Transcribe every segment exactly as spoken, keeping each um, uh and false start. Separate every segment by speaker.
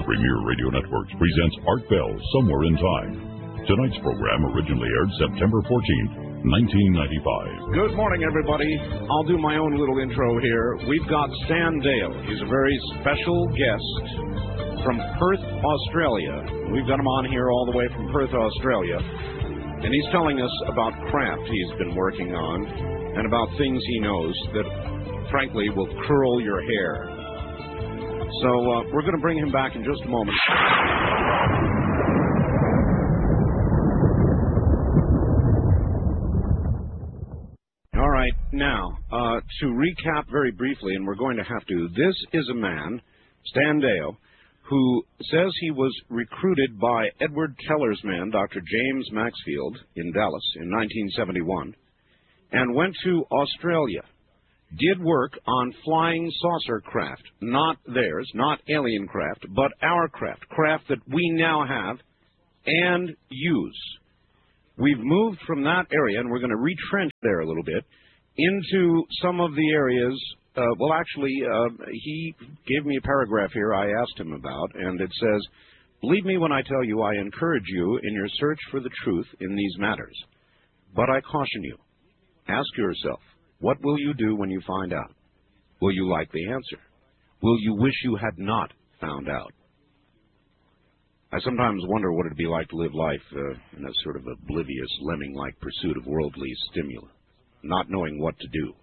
Speaker 1: Premier Radio Networks presents Art Bell, Somewhere in Time. Tonight's program originally aired September fourteenth, nineteen ninety-five.
Speaker 2: Good morning, everybody. I'll do my own little intro here. We've got Stan Dale. He's a very special guest from Perth, Australia. We've got him on here all the way from Perth, Australia. And he's telling us about craft he's been working on and about things he knows that, frankly, will curl your hair. So uh, we're going to bring him back in just a moment. All right, now, uh, to recap very briefly, and we're going to have to, this is a man, Stan Dale, who says he was recruited by Edward Teller's man, Doctor James Maxfield, in Dallas in nineteen seventy-one, and went to Australia. Did work on flying saucer craft, not theirs, not alien craft, but our craft, craft that we now have and use. We've moved from that area, and we're going to retrench there a little bit, into some of the areas, uh, well, actually, uh, he gave me a paragraph here I asked him about, and it says, "Believe me when I tell you I encourage you in your search for the truth in these matters. But I caution you, ask yourself, what will you do when you find out? Will you like the answer? Will you wish you had not found out?" I sometimes wonder what it'd be like to live life uh, in a sort of oblivious, lemming-like pursuit of worldly stimuli, not knowing what to do.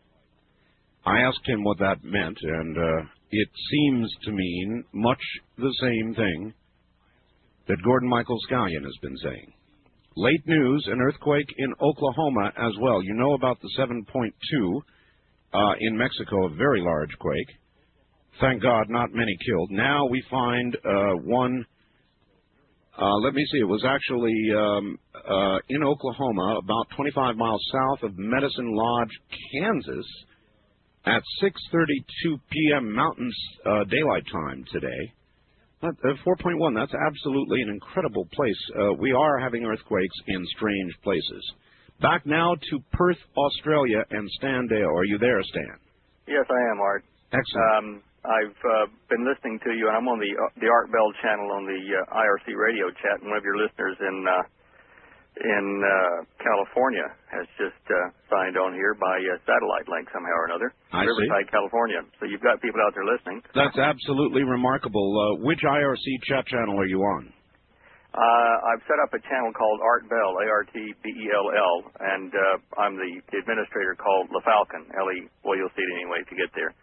Speaker 2: I asked him what that meant, and uh, it seems to mean much the same thing that Gordon Michael Scallion has been saying. Late news, an earthquake in Oklahoma as well. You know about the seven point two uh, in Mexico, a very large quake. Thank God, not many killed. Now we find uh, one, uh, let me see, it was actually um, uh, in Oklahoma, about twenty-five miles south of Medicine Lodge, Kansas, at six thirty-two p.m. Mountain uh, Daylight Time today. Uh, four point one, that's absolutely an incredible place. Uh, we are having earthquakes in strange places. Back now to Perth, Australia, and Stan Dale. Are you there, Stan?
Speaker 3: Yes, I am, Art.
Speaker 2: Excellent.
Speaker 3: Um, I've uh, been listening to you, and I'm on the uh, the Art Bell channel on the uh, I R C radio chat, and one of your listeners in uh, in uh, California has just uh, signed on here by uh, satellite link somehow or another.
Speaker 2: I
Speaker 3: Riverside,
Speaker 2: see.
Speaker 3: California. So you've got people out there listening.
Speaker 2: That's absolutely remarkable. Uh, which I R C chat channel are you on?
Speaker 3: Uh, I've set up a channel called Art Bell, A R T B E L L, and uh, I'm the, the administrator called La Falcon, L E, well, you'll see it anyway if you get there.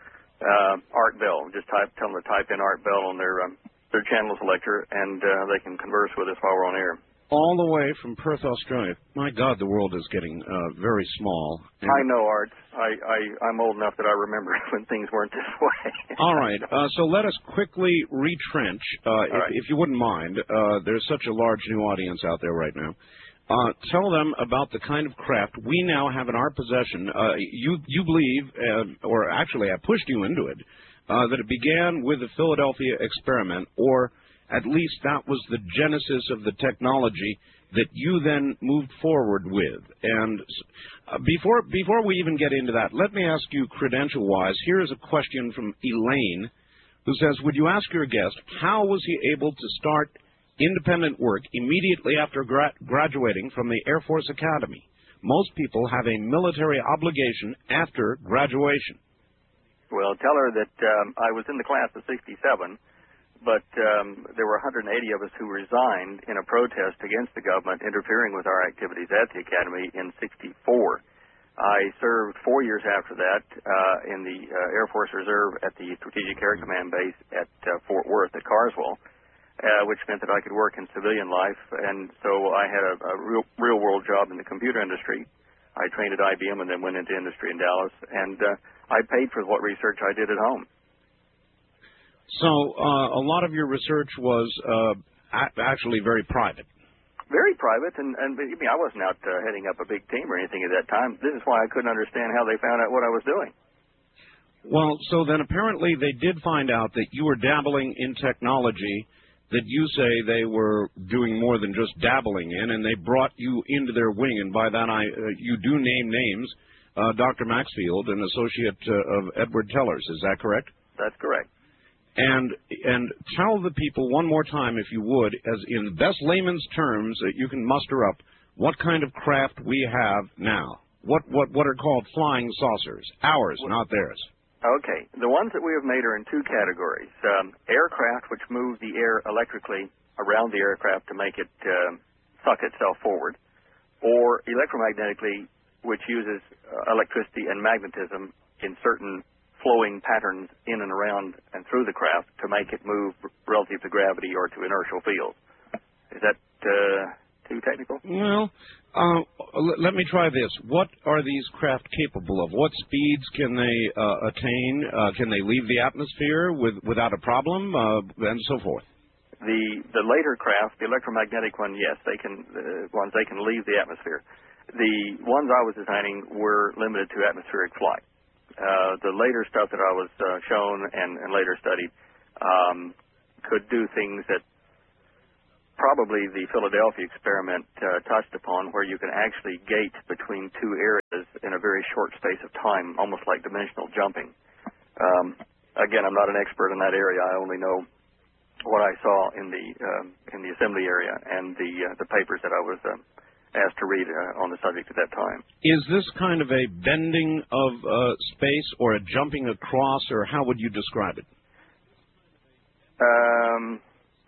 Speaker 3: Uh, Art Bell, just type, tell them to type in Art Bell on their, um, their channel selector, and uh, they can converse with us while we're on air.
Speaker 2: All the way from Perth, Australia. My God, the world is getting uh, very small. And
Speaker 3: I know, Art. I, I, I'm old enough that I remember when things weren't this way.
Speaker 2: All right. Uh, so let us quickly retrench, uh, if,
Speaker 3: right.
Speaker 2: if you wouldn't mind. Uh, there's such a large new audience out there right now. Uh, tell them about the kind of craft we now have in our possession. Uh, you, you believe, uh, or actually I pushed you into it, uh, that it began with the Philadelphia experiment, or at least that was the genesis of the technology that you then moved forward with. And uh, before before we even get into that, let me ask you credential-wise, here is a question from Elaine, who says, would you ask your guest, how was he able to start independent work immediately after gra- graduating from the Air Force Academy? Most people have a military obligation after graduation.
Speaker 3: Well, tell her that um, I was in the class of sixty-seven, but um, there were one hundred eighty of us who resigned in a protest against the government interfering with our activities at the Academy in sixty-four. I served four years after that uh, in the uh, Air Force Reserve at the Strategic Air Command Base at uh, Fort Worth at Carswell, uh, which meant that I could work in civilian life, and so I had a, a real, real-world job in the computer industry. I trained at I B M and then went into industry in Dallas, and uh, I paid for what research I did at home.
Speaker 2: So uh, a lot of your research was uh, actually very private.
Speaker 3: Very private, and, and I mean, I wasn't out uh, heading up a big team or anything at that time. This is why I couldn't understand how they found out what I was doing.
Speaker 2: Well, so then apparently they did find out that you were dabbling in technology that you say they were doing more than just dabbling in, and they brought you into their wing, and by that I uh, you do name names, uh, Doctor Maxfield, an associate uh, of Edward Teller's. Is that correct?
Speaker 3: That's correct.
Speaker 2: and and tell the people one more time, if you would, as in the best layman's terms that you can muster up, what kind of craft we have now. What what what are called flying saucers? Ours, not theirs.
Speaker 3: Okay. The ones that we have made are in two categories. Um, aircraft, which move the air electrically around the aircraft to make it uh, suck itself forward, or electromagnetically, which uses uh, electricity and magnetism in certain flowing patterns in and around and through the craft to make it move relative to gravity or to inertial fields. Is that uh, too technical?
Speaker 2: Well, uh, l- let me try this. What are these craft capable of? What speeds can they uh, attain? Uh, can they leave the atmosphere with, without a problem, uh, and so forth?
Speaker 3: The the later craft, the electromagnetic one, yes, they can. Uh, ones they can leave the atmosphere. The ones I was designing were limited to atmospheric flight. Uh, the later stuff that I was uh, shown and, and later studied um, could do things that probably the Philadelphia experiment uh, touched upon, where you can actually gate between two areas in a very short space of time, almost like dimensional jumping. Um, again, I'm not an expert in that area. I only know what I saw in the um, in the assembly area and the uh, the papers that I was uh, asked to read uh, on the subject at that time.
Speaker 2: Is this kind of a bending of uh, space or a jumping across, or how would you describe it?
Speaker 3: Um,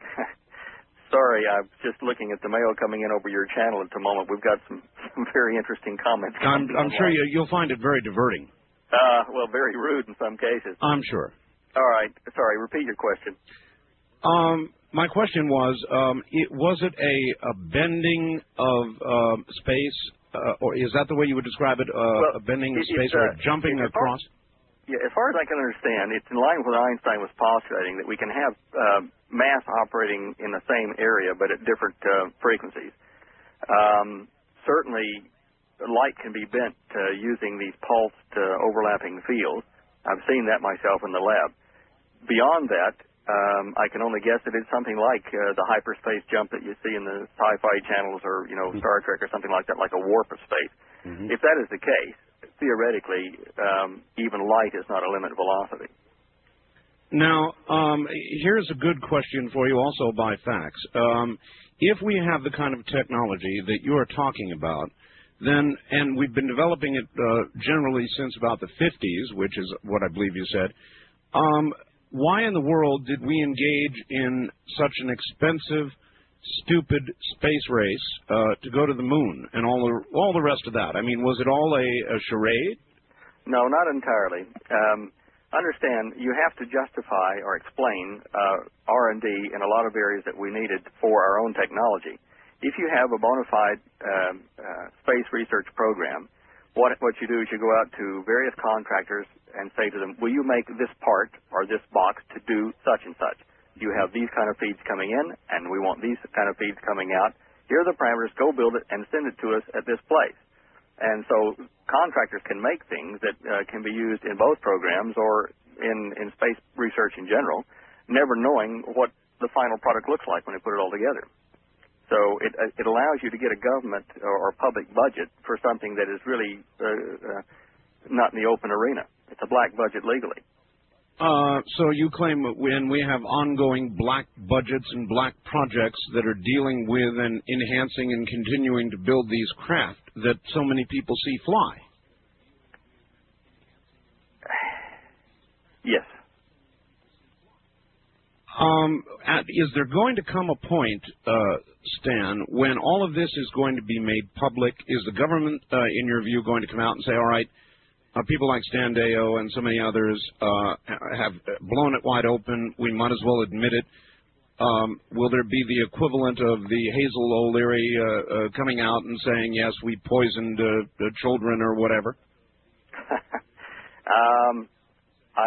Speaker 3: sorry, I'm just looking at the mail coming in over your channel at the moment. We've got some, some very interesting comments.
Speaker 2: I'm, I'm sure you, you'll find it very diverting.
Speaker 3: Uh, well, very rude in some cases.
Speaker 2: I'm sure.
Speaker 3: All right. Sorry, repeat your question.
Speaker 2: Um, my question was, um, it, was it a, a bending of uh, space, uh, or is that the way you would describe it, uh,
Speaker 3: well,
Speaker 2: a bending of
Speaker 3: it,
Speaker 2: space
Speaker 3: uh,
Speaker 2: or a jumping
Speaker 3: it,
Speaker 2: across?
Speaker 3: Yeah, as far as I can understand, it's in line with what Einstein was postulating, that we can have uh, mass operating in the same area but at different uh, frequencies. Um, certainly, light can be bent uh, using these pulsed uh, overlapping fields. I've seen that myself in the lab. Beyond that, um, I can only guess that it's something like uh, the hyperspace jump that you see in the sci-fi channels, or, you know, Star Trek or something like that, like a warp of space. Mm-hmm. If that is the case, theoretically, um, even light is not a limit velocity.
Speaker 2: Now, um, here's a good question for you also by fax. Um, if we have the kind of technology that you're talking about, then, and we've been developing it uh, generally since about the fifties, which is what I believe you said, um, why in the world did we engage in such an expensive, stupid space race uh, to go to the moon and all the all the rest of that? I mean, was it all a, a charade?
Speaker 3: No, not entirely. Um, understand, you have to justify or explain uh, R and D in a lot of areas that we needed for our own technology. If you have a bona fide uh, uh, space research program, what what you do is you go out to various contractors and say to them, will you make this part or this box to do such and such? You have these kind of feeds coming in, and we want these kind of feeds coming out. Here are the parameters. Go build it and send it to us at this place. And so contractors can make things that uh, can be used in both programs or in, in space research in general, never knowing what the final product looks like when they put it all together. So it, it allows you to get a government or, or public budget for something that is really uh, uh, not in the open arena. It's a black budget legally.
Speaker 2: Uh, so you claim that when we have ongoing black budgets and black projects that are dealing with and enhancing and continuing to build these craft that so many people see fly?
Speaker 3: Yes.
Speaker 2: Um, at, is there going to come a point, uh, Stan, when all of this is going to be made public? Is the government, uh, in your view, going to come out and say, all right, Uh, people like Stan Deyo and so many others uh, have blown it wide open. We might as well admit it. Um, will there be the equivalent of the Hazel O'Leary uh, uh, coming out and saying, yes, we poisoned uh, the children or whatever?
Speaker 3: um, I,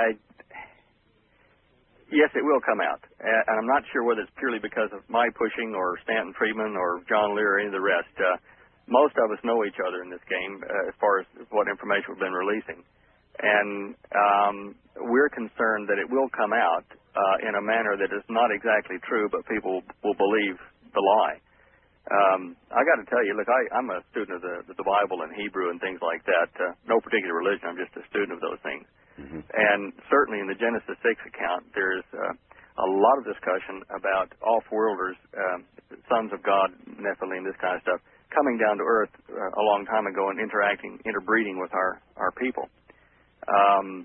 Speaker 3: yes, it will come out. And I'm not sure whether it's purely because of my pushing or Stanton Friedman or John Lear or any of the rest. Uh, Most of us know each other in this game uh, as far as what information we've been releasing. And um, we're concerned that it will come out uh, in a manner that is not exactly true, but people will believe the lie. Um, I got to tell you, look, I, I'm a student of the, the Bible and Hebrew and things like that. Uh, no particular religion. I'm just a student of those things. Mm-hmm. And certainly in the Genesis six account, there's uh, a lot of discussion about off-worlders, um, sons of God, Nephilim, this kind of stuff, coming down to Earth uh, a long time ago and interacting, interbreeding with our, our people. Um,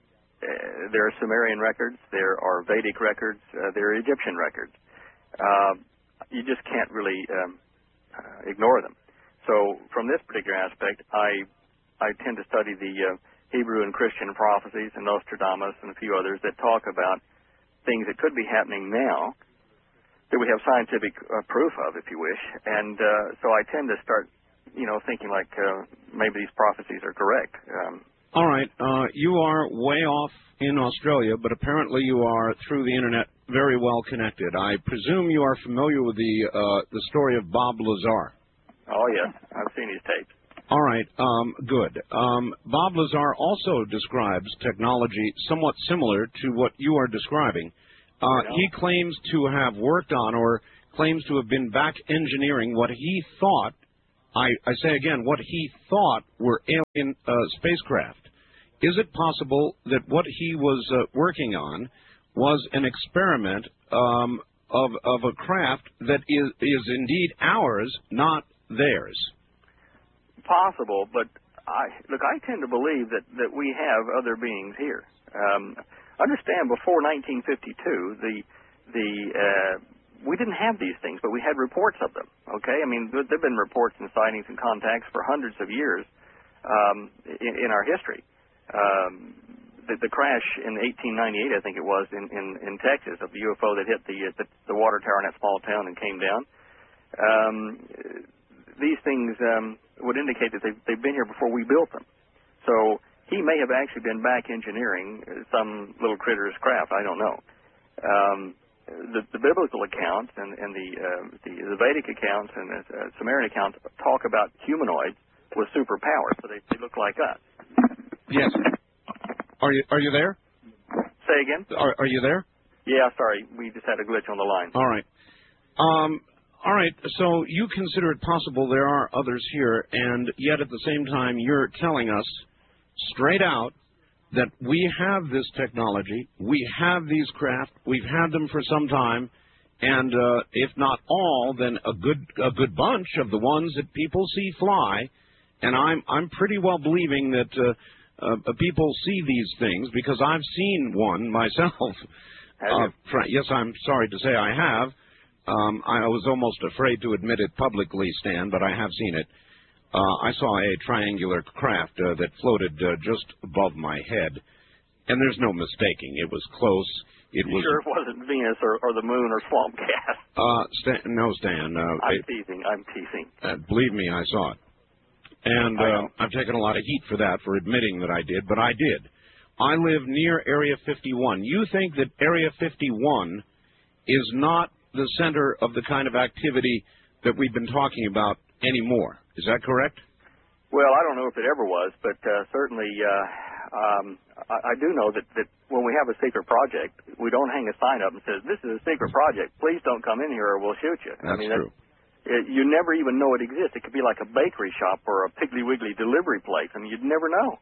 Speaker 3: uh, there are Sumerian records, there are Vedic records, uh, there are Egyptian records. Uh, you just can't really um, uh, ignore them. So from this particular aspect, I I tend to study the uh, Hebrew and Christian prophecies and Nostradamus and a few others that talk about things that could be happening now that we have scientific uh, proof of, if you wish. And uh, so I tend to start, you know, thinking like uh, maybe these prophecies are correct. Um,
Speaker 2: All right. Uh, you are way off in Australia, but apparently you are, through the Internet, very well connected. I presume you are familiar with the uh, the story of Bob Lazar.
Speaker 3: Oh, yes. I've seen his tapes.
Speaker 2: All right. Um, good. Um, Bob Lazar also describes technology somewhat similar to what you are describing. Uh, he claims to have worked on or claims to have been back engineering what he thought, I, I say again, what he thought were alien uh, spacecraft. Is it possible that what he was uh, working on was an experiment um, of, of a craft that is, is indeed ours, not theirs?
Speaker 3: Possible, but I look, I tend to believe that, that we have other beings here. Um, understand, before nineteen fifty-two, the the uh, we didn't have these things, but we had reports of them. Okay, I mean, there have been reports and sightings and contacts for hundreds of years um, in, in our history. Um, the, the crash in eighteen ninety-eight, I think it was, in, in, in Texas, of the U F O that hit the, the the water tower in that small town and came down. Um, these things um, would indicate that they've, they've been here before we built them. So he may have actually been back engineering some little critter's craft. I don't know. Um, the, the biblical accounts and, and the, uh, the the Vedic accounts and the uh, Sumerian accounts talk about humanoids with superpowers, so they, they look like us.
Speaker 2: Yes. Are you are you there?
Speaker 3: Say again?
Speaker 2: Are are you there?
Speaker 3: Yeah, sorry. We just had a glitch on the line.
Speaker 2: All right. Um, all right. So you consider it possible there are others here, and yet at the same time you're telling us straight out that we have this technology, we have these craft, we've had them for some time, and uh, if not all, then a good a good bunch of the ones that people see fly. And I'm I'm pretty well believing that uh, uh, people see these things because I've seen one myself. Uh, fr- yes, I'm sorry to say I have. Um, I was almost afraid to admit it publicly, Stan, but I have seen it. Uh, I saw a triangular craft uh, that floated uh, just above my head, and there's no mistaking. It was close. It
Speaker 3: you
Speaker 2: was.
Speaker 3: Sure, it wasn't Venus or, or the Moon or Swamp Gas.
Speaker 2: Uh, Stan, no, Stan. Uh,
Speaker 3: I'm
Speaker 2: it,
Speaker 3: teasing. I'm teasing.
Speaker 2: Uh, believe me, I saw it, and uh, I've taken a lot of heat for that, for admitting that I did, but I did. I live near Area fifty-one. You think that Area fifty-one is not the center of the kind of activity that we've been talking about anymore. Is that correct?
Speaker 3: Well, I don't know if it ever was, but uh, certainly uh, um, I, I do know that, that when we have a secret project, we don't hang a sign up and says, this is a secret project. Please don't come in here or we'll shoot you.
Speaker 2: That's
Speaker 3: I mean,
Speaker 2: true.
Speaker 3: It, you never even know it exists. It could be like a bakery shop or a Piggly Wiggly delivery place. I mean, you'd never know.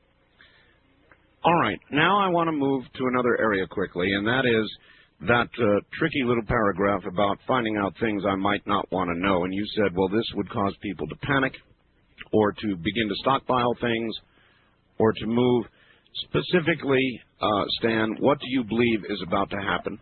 Speaker 2: All right. Now I want to move to another area quickly, and that is that uh, tricky little paragraph about finding out things I might not want to know. And you said, well, this would cause people to panic or to begin to stockpile things or to move. Specifically, uh, Stan, what do you believe is about to happen?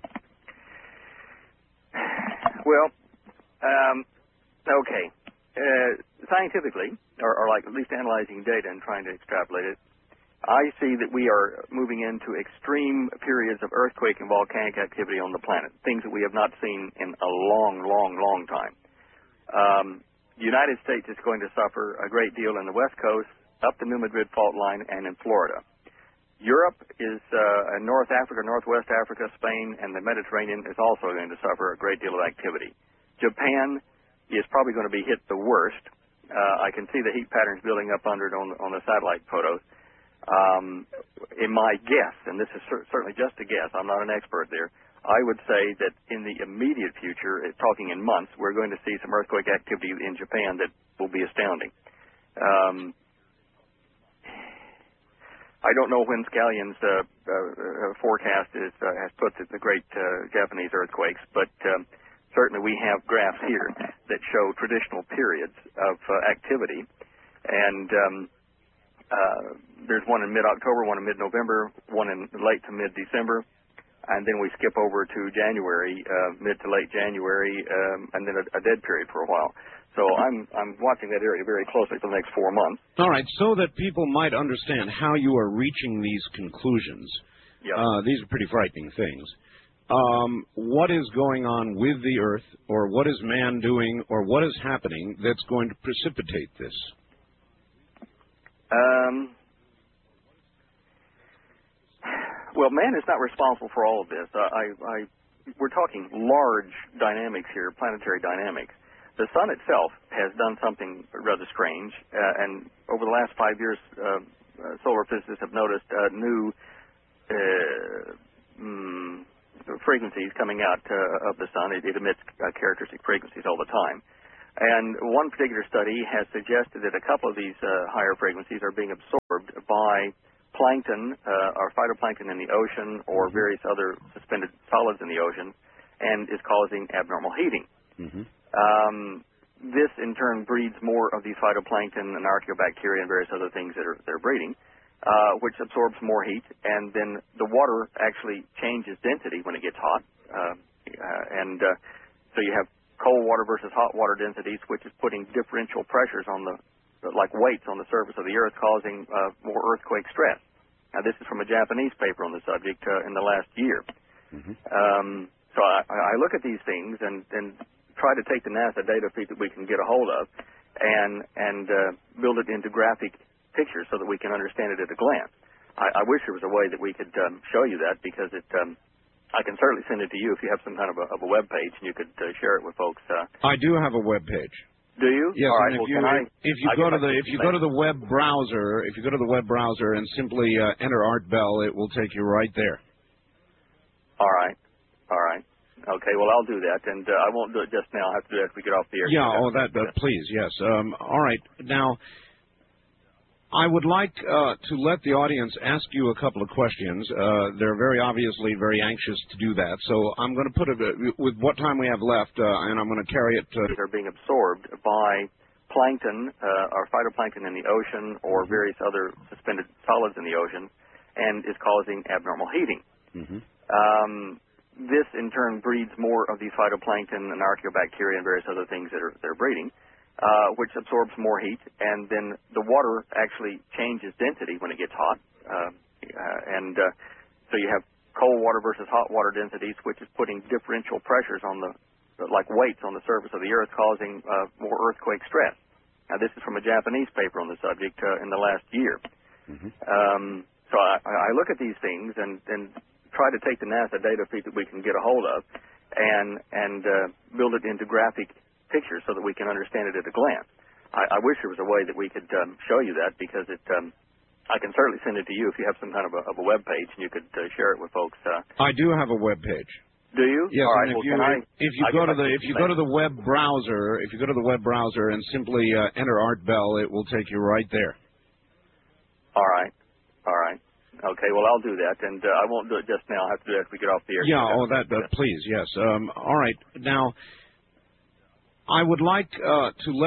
Speaker 3: Well, um, okay. Uh, scientifically, or, or like at least analyzing data and trying to extrapolate it, I see that we are moving into extreme periods of earthquake and volcanic activity on the planet, things that we have not seen in a long, long, long time. Um, the United States is going to suffer a great deal in the West Coast, up the New Madrid fault line, and in Florida. Europe is, uh, and North Africa, Northwest Africa, Spain, and the Mediterranean is also going to suffer a great deal of activity. Japan is probably going to be hit the worst. Uh, I can see the heat patterns building up under it on, on the satellite photos. Um, in my guess, and this is cer- certainly just a guess, I'm not an expert there, I would say that in the immediate future, talking in months, we're going to see some earthquake activity in Japan that will be astounding. Um, I don't know when Scallion's uh, uh, forecast is, uh, has put the, the great uh, Japanese earthquakes, but um, certainly we have graphs here that show traditional periods of uh, activity. And um, uh, there's one in mid-October, one in mid-November, one in late to mid-December, and then we skip over to January, uh, mid to late January, um, and then a, a dead period for a while. So I'm I'm watching that area very closely for the next four months.
Speaker 2: All right, so that people might understand how you are reaching these conclusions.
Speaker 3: Yep.
Speaker 2: Uh, these are pretty frightening things. Um, what is going on with the Earth, or what is man doing, or what is happening that's going to precipitate this?
Speaker 3: Um, well, man is not responsible for all of this. I, I, I we're talking large dynamics here, planetary dynamics. The sun itself has done something rather strange, uh, and over the last five years, uh, uh, solar physicists have noticed uh, new uh, mm, frequencies coming out uh, of the sun. It, it emits uh, characteristic frequencies all the time. And one particular study has suggested that a couple of these uh, higher frequencies are being absorbed by plankton, uh, or phytoplankton in the ocean, or various other suspended solids in the ocean, and is causing abnormal heating.
Speaker 2: Mm-hmm.
Speaker 3: Um, this, in turn, breeds more of these phytoplankton and archaeobacteria and various other things that are they're breeding, uh, which absorbs more heat, and then the water actually changes density when it gets hot. Uh, uh, and uh, so you have cold water versus hot water densities, which is putting differential pressures on the, like weights on the surface of the Earth, causing uh, more earthquake stress. Now, this is from a Japanese paper on the subject uh, in the last year.
Speaker 2: Mm-hmm.
Speaker 3: Um, so I, I look at these things and, and try to take the NASA data feed that we can get a hold of and and uh, build it into graphic pictures so that we can understand it at a glance. I, I wish there was a way that we could um, show you that, because it um, I can certainly send it to you if you have some kind of a, of a web page, and you could uh, share it with folks. Uh,
Speaker 2: I do have a web page.
Speaker 3: Do you?
Speaker 2: Yes.
Speaker 3: All right.
Speaker 2: And if
Speaker 3: Well,
Speaker 2: you
Speaker 3: can I,
Speaker 2: if you
Speaker 3: I
Speaker 2: go to the if you go to the web browser if you go to the web browser and simply uh, enter Art Bell, it will take you right there.
Speaker 3: All right. All right. Okay, well, I'll do that, and uh, I won't do it just now. I'll have to do it after we get off the air.
Speaker 2: Yeah, oh, that, that please, yes. Um, all right. Now, I would like uh, to let the audience ask you a couple of questions. Uh, they're very obviously very anxious to do that, so I'm going to put it, uh, with what time we have left, uh, and I'm going to carry it to...
Speaker 3: They're being absorbed by plankton, uh, or phytoplankton in the ocean, or various other suspended solids in the ocean, and is causing abnormal heating.
Speaker 2: Mm-hmm.
Speaker 3: Um... This, in turn, breeds more of these phytoplankton and archaeobacteria and various other things that are they're breeding, uh, which absorbs more heat, and then the water actually changes density when it gets hot. Uh, uh, and uh, so you have cold water versus hot water densities, which is putting differential pressures on the, like weights on the surface of the Earth, causing uh, more earthquake stress. Now, this is from a Japanese paper on the subject uh, in the last year.
Speaker 2: Mm-hmm.
Speaker 3: Um, so I, I look at these things and, and try to take the NASA data feed that we can get a hold of and and uh, build it into graphic pictures so that we can understand it at a glance. I, I wish there was a way that we could um, show you that, because it um, I can certainly send it to you if you have some kind of a, of a web page, and you could uh, share it with folks. Uh,
Speaker 2: I do have a web page.
Speaker 3: Do you?
Speaker 2: Yes.
Speaker 3: All right.
Speaker 2: And if
Speaker 3: Well,
Speaker 2: you
Speaker 3: can I,
Speaker 2: if you
Speaker 3: I
Speaker 2: go to the
Speaker 3: I
Speaker 2: if you go to the web browser if you go to the web browser and simply uh, enter Art Bell, it will take you right there.
Speaker 3: All right. All right. Okay, well, I'll do that, and uh, I won't do it just now. I'll have to do it after we get off the air.
Speaker 2: Yeah, oh, that, that please, yes. Um, all right. Now, I would like uh, to let